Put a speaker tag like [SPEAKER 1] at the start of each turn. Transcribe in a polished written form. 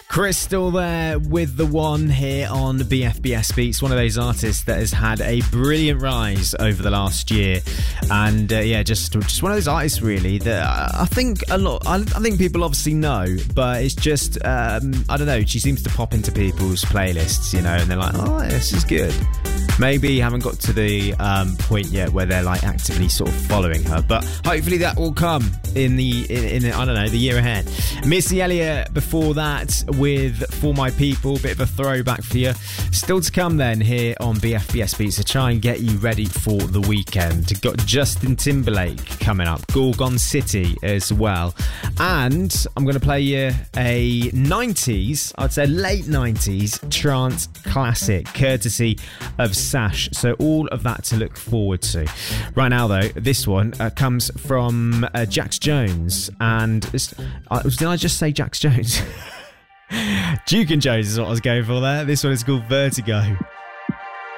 [SPEAKER 1] Crystal there with the one here on BFBS Beats, one of those artists that has had a brilliant rise over the last year, and just one of those artists really that I think I think people obviously know, but it's just I don't know, she seems to pop into people's playlists, you know, and they're like, oh, this is good. Maybe haven't got to the point yet where they're like actively sort of following her, but hopefully that will come in the I don't know, the year ahead. Missy Elliott before that with For My People, bit of a throwback for you. Still to come then here on BFBS Beats to try and get you ready for the weekend. Got Justin Timberlake coming up, Gorgon City as well, and I'm going to play you a 90s, I'd say late 90s trance classic courtesy of Sash, so all of that to look forward to. Right now though, this one comes from Jax Jones, and did I just say Jax Jones? Duke and Jones is what I was going for there. This one is called Vertigo.